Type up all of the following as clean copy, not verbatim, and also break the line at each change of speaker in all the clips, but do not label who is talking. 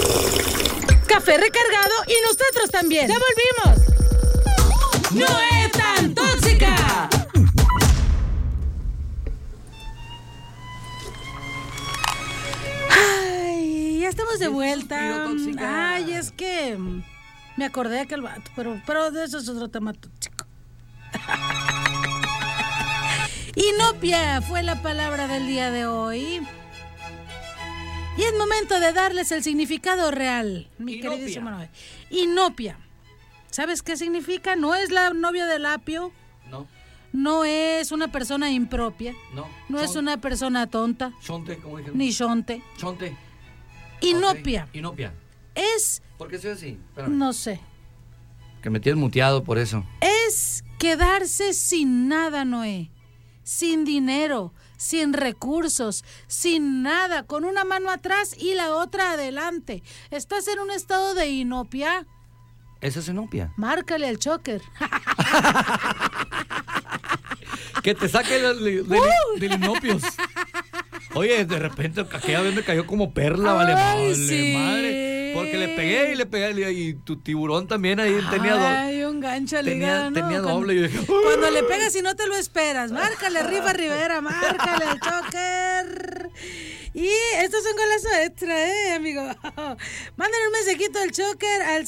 Café recargado y nosotros también. ¡Ya volvimos! ¡No es tan tóxica! Ay, ya estamos de vuelta. Ay, es que me acordé de aquel vato, pero de eso es otro tema tóxico. Inopia fue la palabra del día de hoy. Y es momento de darles el significado real, mi queridísimo Noé. Inopia. ¿Sabes qué significa? No es la novia del apio.
No.
No es una persona impropia.
No.
No es una persona tonta.
Chonte, como dijeron.
Ni chonte.
Chonte.
Inopia.
Okay. Inopia.
Es...
¿Por qué soy así? Espérame.
No sé.
Que me tienes muteado por eso.
Es quedarse sin nada, Noé. Sin dinero, sin recursos, sin nada, con una mano atrás y la otra adelante. ¿Estás en un estado de inopia?
¿Eso es inopia?
Márcale al choker.
Que te saque del inopios. Oye, de repente aquella vez me cayó como perla, vale
sí.
Madre. Porque le pegué y tu tiburón también ahí tenía doble.
Ay, un gancho al hígado, ¿no?
Tenía doble. Yo dije,
cuando le pegas y no te lo esperas, márcale Riva Rivera, márcale al choker. Y esto es un golazo extra, amigo. Mándenle un mensajito al choker al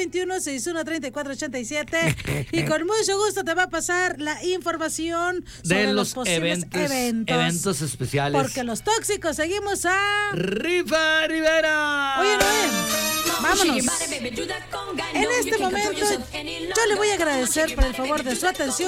6621-613487 y con mucho gusto te va a pasar la información sobre
de
los posibles
eventos especiales.
Porque los tóxicos seguimos a...
Riva Rivera.
Oye, Noé, vámonos. En este momento yo le voy a agradecer por el favor de su atención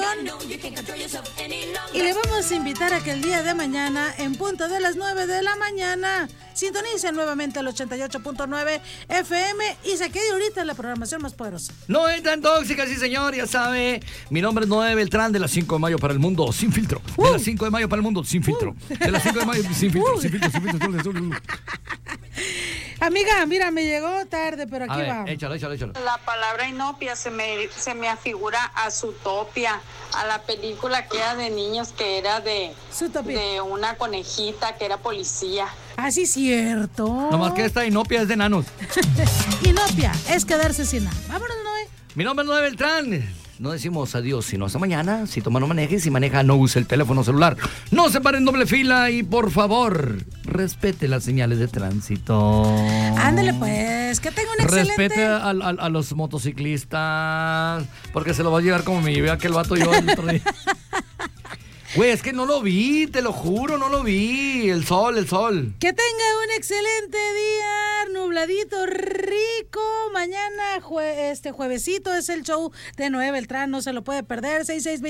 y le vamos a invitar a que el día de mañana, en punto de las 9 de la mañana, sintonice nuevamente el 88.9 FM y se quede ahorita en la programación más poderosa.
No es tan tóxica, sí señor, ya sabe. Mi nombre es Noé Beltrán, de las 5 de mayo para el mundo, sin filtro. De las 5 de mayo para el mundo, sin filtro. De las 5 de mayo, sin filtro, sin filtro, sin filtro.
Amiga, mira, me llegó tarde, pero aquí va.
Échalo.
La palabra inopia se me afigura a Zootopia, a la película que era de niños que era de una conejita que era policía.
Ah, sí, cierto.
Nomás que esta inopia es de enanos.
Inopia es quedarse sin nada. Vámonos, Noé.
Mi nombre es Noé Beltrán. No decimos adiós, sino hasta mañana. Si toma, no maneje. Si maneja, no use el teléfono celular. No se pare en doble fila y, por favor, respete las señales de tránsito.
Ándale, pues, que tenga un excelente...
Respete a los motociclistas, porque se lo va a llevar como me llevé a aquel vato yo el otro día. Güey, es que no lo vi, te lo juro, no lo vi. El sol.
Que tenga un excelente día, nubladito, rico. Mañana, juevesito, es el show de Noé Beltrán, no se lo puede perder.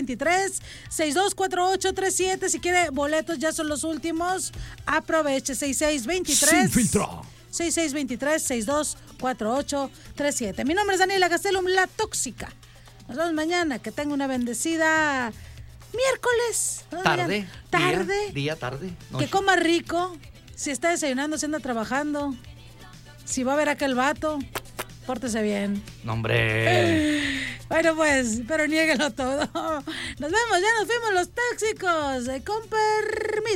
6623-624837. Si quiere boletos, ya son los últimos. Aproveche, 6623.
Sin filtro.
6623-624837. Mi nombre es Daniela Gastelum, la tóxica. Nos vemos mañana, que tenga una bendecida... miércoles.
Tarde. Día, tarde.
Noche. Que coma rico. Si está desayunando, si anda trabajando. Si va a ver a aquel vato, pórtese bien.
No, hombre.
Bueno, pues, pero niéguelo todo. Nos vemos, ya nos fuimos los tóxicos. Con permiso.